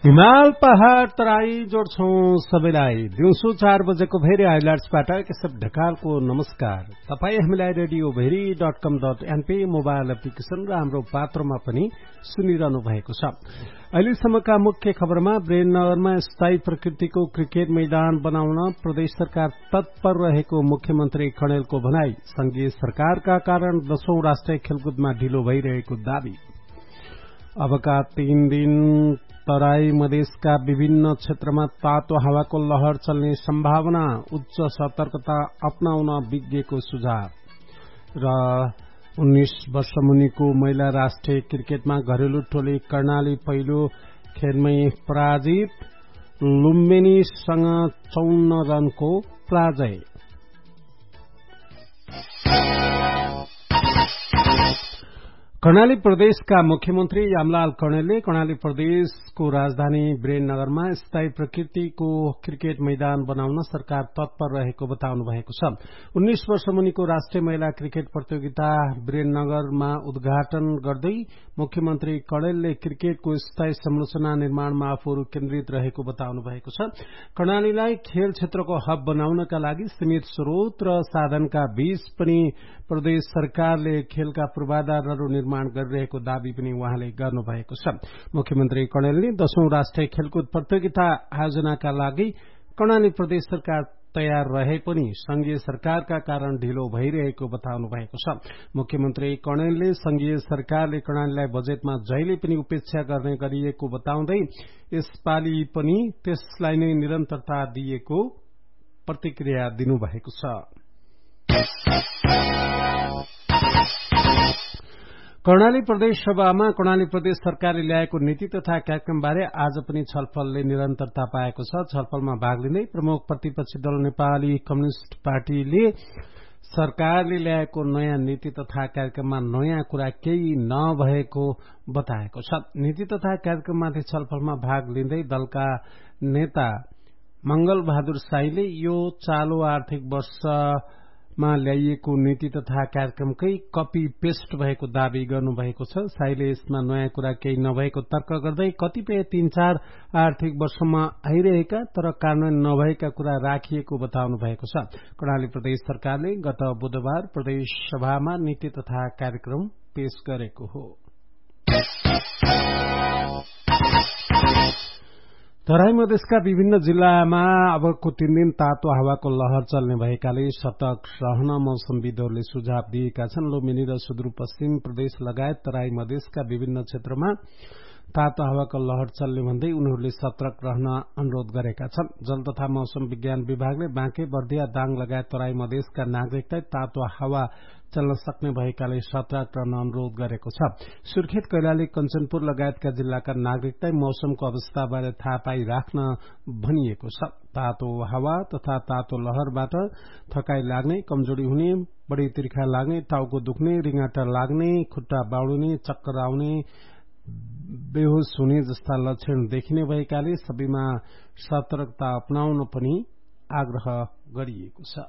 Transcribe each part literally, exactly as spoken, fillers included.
हिमाल पहाड़ तराई जोड्छौं सबैलाई। दिउँसो चार बजेको भेरी हाइलाइट्सबाट केशव ढकालको नमस्कार। तपाई हामीलाई रेडियो भेरी डट कम डट एनपी मोबाइल एप्लिकेशन र हाम्रो पात्रमा पनि सुनिरहनु भएको छ। अहिलेसम्मका मुख्य खबरमा ब्रेननगरमा स्थायी प्रकृतिको क्रिकेट मैदान बनाउन प्रदेश सरकार तत्पर रहेको मुख्यमन्त्री खडेलको भनाई। संघीय सरकारका कारण दशौं राष्ट्रिय खेलकुदमा ढिलो भइरहेको दावी। अबका तीन दिन तराई मधेसका विभिन्न क्षेत्रमा तातो हावाको लहर चल्ने सम्भावना, उच्च सतर्कता अपनाउन विज्ञको सुझाव। र उन्नाइस वर्ष मुनिको महिला राष्ट्रिय क्रिकेटमा घरेलु टोली कर्णाली पहिलो खेलमै पराजित, लुम्बिनीसँग चौन्न रनको पराजय। कर्णाली प्रदेशका मुख्यमन्त्री यामलाल कर्णेलले कर्णाली प्रदेशको राजधानी ब्रेननगरमा स्थायी प्रकृतिको क्रिकेट मैदान बनाउन सरकार तत्पर रहेको बताउनु भएको छ। उन्नाइस वर्ष मुनिको राष्ट्रिय महिला क्रिकेट प्रतियोगिता ब्रेननगरमा उद्घाटन गर्दै मुख्यमन्त्री कर्णेलले क्रिकेटको स्थायी संरचना निर्माणमा आफूहरू केन्द्रित रहेको बताउनु भएको छ। कर्णालीलाई खेल क्षेत्रको हब बनाउनका लागि सीमित स्रोत र साधनका बीच पनि प्रदेश सरकारले खेलका पूर्वाधारहरू निर्माण गरिरहेको दावी पनि उहाँले गर्नुभएको छ। मुख्यमन्त्री कर्णेलले दशौं राष्ट्रिय खेलकुद प्रतियोगिता आयोजनाका लागि कर्णाली प्रदेश सरकार तयार रहे पनि संघीय सरकारका कारण ढिलो भइरहेको बताउनु भएको छ। मुख्यमन्त्री कर्णेलले संघीय सरकारले कर्णालीलाई बजेटमा जहिले पनि उपेक्षा गर्ने गरिएको बताउँदै यसपालि पनि त्यसलाई नै निरन्तरता दिएको प्रतिक्रिया दिनुभएको छ। कर्णाली प्रदेश सभामा कर्णाली प्रदेश सरकारले ल्याएको नीति तथा कार्यक्रमबारे आज पनि छलफलले निरन्तरता पाएको छ। छलफलमा भाग लिँदै प्रमुख प्रतिपक्षी दल नेपाली कम्युनिष्ट पार्टीले सरकारले ल्याएको नयाँ नीति तथा कार्यक्रममा नयाँ कुरा केही नभएको बताएको छ। नीति तथा कार्यक्रममाथि छलफलमा भाग लिँदै दलका नेता मंगल बहादुर शाहीले यो चालू आर्थिक वर्ष मा ल्याइएको नीति तथा कार्यक्रमकै कपी पेस्ट भएको दावी गर्नुभएको छ। शाहीले यसमा नयाँ कुरा केही नभएको तर्क गर्दै कतिपय तीन चार आर्थिक वर्षमा आइरहेका तर कार्यान्वयन नभएका कुरा राखिएको बताउनु भएको छ। कर्णाली प्रदेश सरकारले गत बुधबार प्रदेश सभामा नीति तथा कार्यक्रम पेश गरेको हो। तराई मधेसका विभिन्न जिल्लामा अबको तीन दिन तातो हावाको लहर चल्ने भएकाले सतर्क रहन मौसमविदहरूले सुझाव दिएका छन्। लुम्बिनी र सुदूरपश्चिम प्रदेश लगायत तराई मधेसका विभिन्न क्षेत्रमा तातो हावाको लहर चल्ने भन्दै उनीहरूले सतर्क रहन अनुरोध गरेका छन्। जल तथा मौसम विज्ञान विभागले बाँके, बर्दिया, दाङ लगायत तराई मधेसका नागरिकलाई तातो हावा चल्न सक्ने भएकाले सतर्क रहन अनुरोध गरेको छ। सुर्खेत, कैलाली, कञ्चनपुर लगायतका जिल्लाका नागरिकलाई मौसमको अवस्थाबारे थाहा पाई राख्न भनिएको छ। तातो हावा तथा तातो लहरबाट थकाई लाग्ने, कमजोरी हुने, बढी तिर्खा लाग्ने, टाउको दुख्ने, रिङाटा लाग्ने, खुट्टा बाउडिने, चक्कर आउने, बेहोस हुने जस्ता लक्षण देखिने भएकाले सबैमा सतर्कता अपनाउन पनि आग्रह गरिएको छ।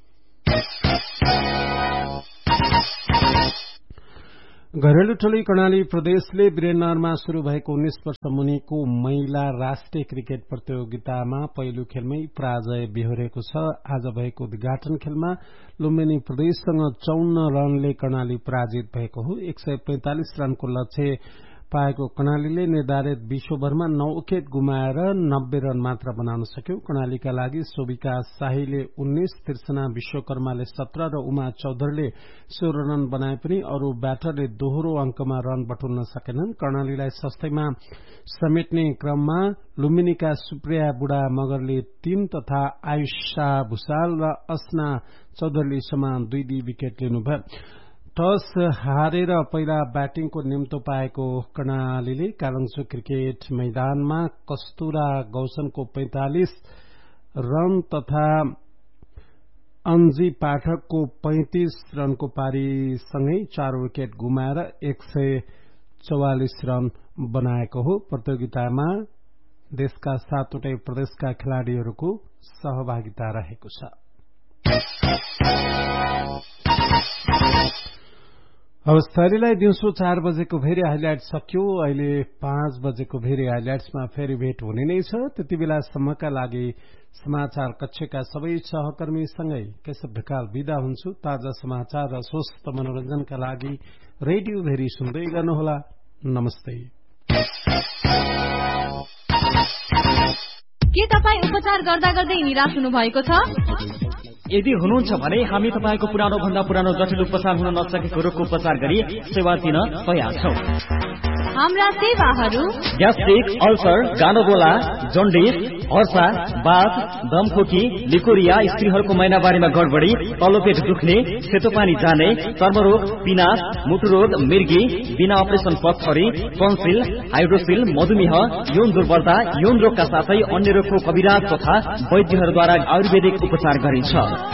घरेलु टोली कर्णाली प्रदेशले ब्रेननगरमा शुरू भएको उन्नाइस वर्ष मुनिको महिला राष्ट्रिय क्रिकेट प्रतियोगितामा पहिलो खेलमै पराजय बेहोरेको छ। आज भएको उद्घाटन खेलमा लुम्बिनी प्रदेशसँग चौन्न रनले कर्णाली पराजित भएको हो। एक सय पैंतालिस रनको लक्ष्य पाएको कर्णालीले निर्धारित बीस ओभरमा नौ विकेट गुमाएर नब्बे रन मात्र बनाउन सक्यो। कर्णालीका लागि शोभिका शाहीले उन्नाइस, तिर्सना विश्वकर्माले सत्र र उमा चौधरीले सोह्र रन बनाए पनि अरू ब्याटरले दोहोरो अंकमा रन बटुल्न सकेनन्। कर्णालीलाई सस्तैमा समेट्ने क्रममा लुम्बिनीका सुप्रिया बुढा मगरले तीन तथा आयुषा भूषाल र अस्ना चौधरीले समान दुई दुई विकेट लिनुभयो। टस हारेर पहिला ब्याटिङको निम्तो पाएको कर्णालीले कालङ्चो क्रिकेट मैदानमा कस्तुरा गौसनको पैंतालिस रन तथा अन्जी पाठकको पैंतीस रनको पारीसँगै चार विकेट गुमाएर एक सय चौवालिस रन बनाएको हो। प्रतियोगितामा देशका सातवटै प्रदेशका खेलाड़ीहरूको सहभागिता रहेको छ। अवस्थालीलाई दिउँसो चार बजेको भेरी हाइलाइट सक्यो। अहिले पाँच बजेको भेरी हाइलाइट्समा फेरि भेट हुने नै छ। त्यति बेलासम्मका लागि समाचार कक्षका सबै सहकर्मीसँगै केशव ढकाल विदा हुन्छु। ताजा समाचार र स्वस्थ मनोरञ्जनका लागि रेडियो भेरी सुन्दै गर्नुहोला। नमस्ते। के तपाईँ उपचार गर्दा गर्दै निराश हुनु भएको छ? यदि हुनुहुन्छ भने हामी तपाईँको पुरानो भन्दा पुरानो जटिल उपचार हुन नसकेको रोगको उपचार गरी सेवा दिन तयार छौं। हाम्रा सेवाहरू ग्यास्ट्रिक, अल्सर, गानोगोला, जन्डिस, हर्सा, बाथ, दमखोकी, लिकोरिया, स्त्रीहरूको महिनावारीमा गडबडी, तल्लो पेट दुख्ने, सेतो पानी जाने, चर्मरोग, पिनास, मुटुरोग, मिर्गी, बिना अपरेसन पथरी, टन्सिल, हाइड्रोसिल, मधुमेह, यौन दुर्बलता, यौन रोगका साथै अन्य रोगको कविराज तथा वैद्यहरूद्वारा आयुर्वेदिक उपचार गरिन्छ।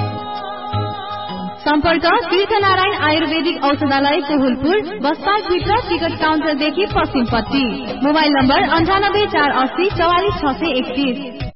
सम्पर्क तीर्थनारायण आयुर्वेदिक औषधालय कोहुलपुर, बसपाभित्र टिकट काउन्टरदेखि पश्चिमपट्टि। मोबाइल नम्बर अन्ठानब्बे चार अस्सी चौवालिस छ सय एकतीस।